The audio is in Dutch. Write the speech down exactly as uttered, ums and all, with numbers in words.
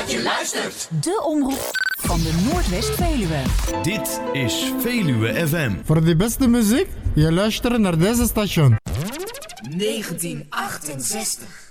dat je luistert. De omroep van de Noordwest-Veluwe. Dit is Veluwe F M. Voor de beste muziek, je luistert naar deze station. negentien achtenzestig